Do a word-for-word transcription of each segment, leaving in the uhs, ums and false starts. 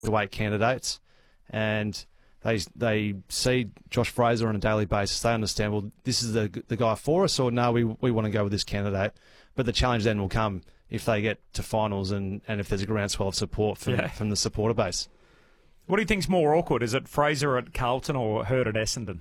weight candidates, and they they see Josh Fraser on a daily basis. They understand, well, this is the the guy for us, or no, we we want to go with this candidate. But the challenge then will come if they get to finals and, and if there's a groundswell of support from, yeah. from the supporter base. What do you think's more awkward? Is it Fraser at Carlton or Hurd at Essendon?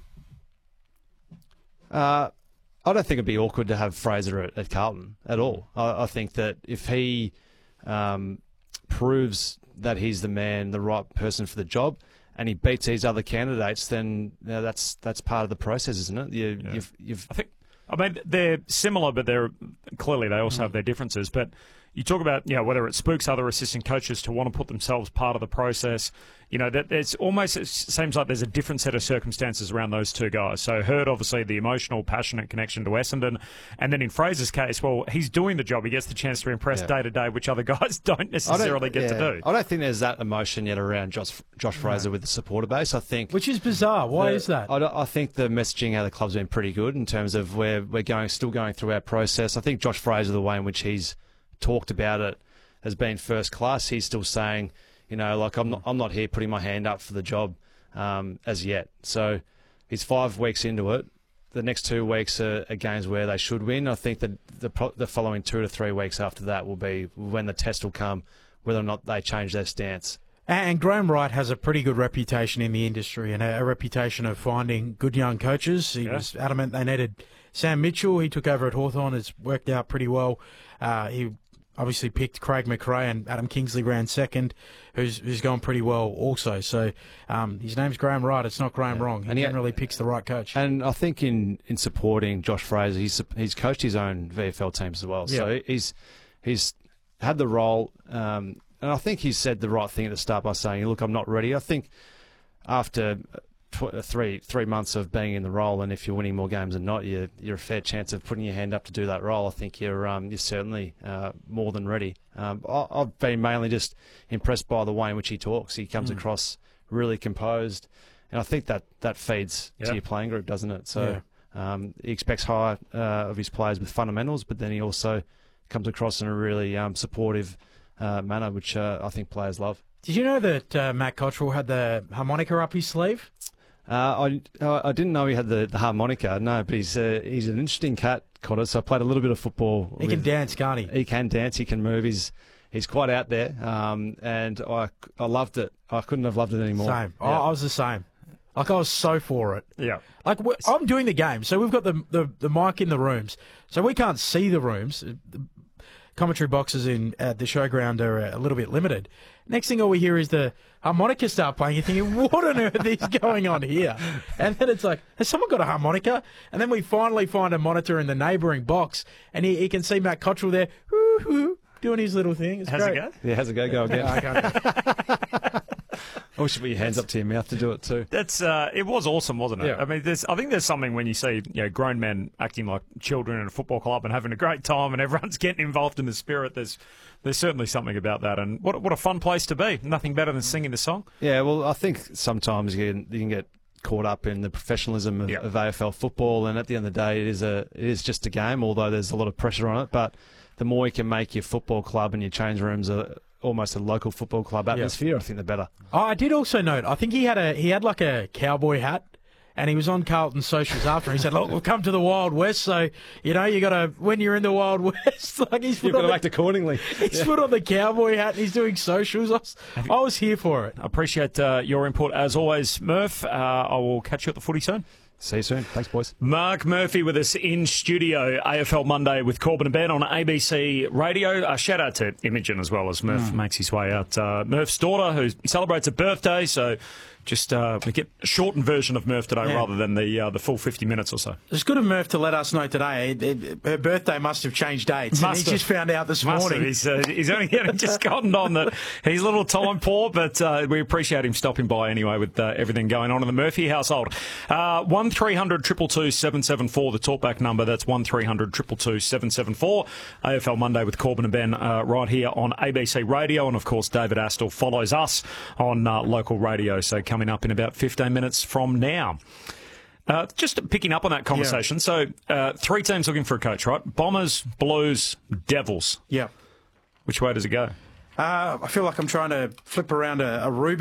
Uh, I don't think it'd be awkward to have Fraser at, at Carlton at all. I, I think that if he um, proves that he's the man, the right person for the job, and he beats these other candidates, then you know, that's that's part of the process, isn't it? You, Yeah. you've, you've I think. I mean, they're similar, but they're clearly they also have their differences. But you talk about, you know, whether it spooks other assistant coaches to want to put themselves part of the process. You know, that it's almost it seems like there's a different set of circumstances around those two guys. So Hurd, obviously, the emotional, passionate connection to Essendon, and then in Fraser's case, well, he's doing the job. He gets the chance to impress Yeah. day to day, which other guys don't necessarily get yeah, to do. I don't think there's that emotion yet around Josh, Josh Fraser No. with the supporter base. I think, Which is bizarre. Why the- is that? I, don't- I think the messaging out of the club's been pretty good in terms of where we're going, still going through our process. I think Josh Fraser, the way in which he's talked about it, has been first class. He's still saying, you know, like I'm not, I'm not here putting my hand up for the job um, as yet. So he's five weeks into it. The next two weeks are, are games where they should win. I think that the pro- the following two to three weeks after that will be when the test will come, whether or not they change their stance. And Graham Wright has a pretty good reputation in the industry and a, a reputation of finding good young coaches. He Yeah. was adamant they needed Sam Mitchell. He took over at Hawthorn. It's worked out pretty well. Uh, he obviously picked Craig McRae, and Adam Kingsley ran second, who's who's gone pretty well also. So um, his name's Graham Wright. It's not Graham Yeah. Wrong. He And he- generally picks the right coach. And I think in, in supporting Josh Fraser, he's he's coached his own V F L teams as well. So Yeah. he's he's had the role, um, and I think he said the right thing at the start by saying, "Look, I'm not ready." I think after tw- three three months of being in the role, and if you're winning more games than not, you're you're a fair chance of putting your hand up to do that role. I think you're um, you're certainly uh, more than ready. Um, I, I've been mainly just impressed by the way in which he talks. He comes Mm. across really composed, and I think that that feeds Yeah. to your playing group, doesn't it? So um, he expects high uh, of his players with fundamentals, but then he also comes across in a really um, supportive uh, manner, which uh, I think players love. Did you know that uh, Matt Cottrell had the harmonica up his sleeve? Uh, I uh, I didn't know he had the, the harmonica. No, but he's uh, he's an interesting cat, Cotter. So I played a little bit of football. He can with- dance, can't he? He can dance. He can move. He's he's quite out there. Um, and I I loved it. I couldn't have loved it anymore. Same. I, Yeah. I was the same. Like, I was so for it. Yeah. Like, we- I'm doing the game, so we've got the, the the mic in the rooms, so we can't see the rooms. The commentary boxes in at the showground are a little bit limited. Next thing all we hear is the harmonica start playing. You're thinking, what on earth is going on here? And then it's like, has someone got a harmonica? And then we finally find a monitor in the neighbouring box, and he, he can see Matt Cottrell there, whoo, whoo, doing his little thing. It's How's great. it go? Yeah, how's it go? Go again. I can't- I wish you put your hands up to your mouth to do it too. That's uh, it was awesome, wasn't it? Yeah. I mean, there's, I think there's something when you see you know grown men acting like children in a football club and having a great time, and everyone's getting involved in the spirit. There's there's certainly something about that, and what what a fun place to be. Nothing better than singing the song. Yeah, well, I think sometimes you can, you can get caught up in the professionalism of, Yeah. of A F L football, and at the end of the day, it is a it is just a game. Although there's a lot of pressure on it, but the more you can make your football club and your change rooms a, almost a local football club atmosphere, I think the better. Oh, I did also note. I think he had a he had like a cowboy hat, and he was on Carlton socials after. He said, "Look, we've come to the Wild West, so you know you got to when you're in the Wild West, like he's put You've got on to the, act accordingly. he's put on the cowboy hat and he's doing socials. I was, I was here for it. I appreciate uh, your input as always, Murph. Uh, I will catch you at the footy soon. See you soon. Thanks, boys. Mark Murphy with us in studio, A F L Monday with Corbin and Ben on A B C Radio. Uh, shout out to Imogen as well as Murph makes his way out. Uh, Murph's daughter, who celebrates a birthday, so just uh, we get a shortened version of Murph today Yeah. rather than the uh, the full fifty minutes or so. It's good of Murph to let us know today. It- it- her birthday must have changed dates. and Must he have. just found out this Must have. morning. He's, uh, he's only only just gotten on that. He's a little time poor, but uh, we appreciate him stopping by anyway with uh, everything going on in the Murphy household. Uh, one three hundred two two two seven seven four, the talkback number. That's one three hundred two two two seven seven four. A F L Monday with Corbin and Ben uh, right here on A B C Radio. And, of course, David Astle follows us on uh, local radio. So coming up in about fifteen minutes from now. Uh, just picking up on that conversation. Yeah. So uh, three teams looking for a coach, right? Bombers, Blues, Devils. Yeah. Which way does it go? Uh, I feel like I'm trying to flip around a, a ruby.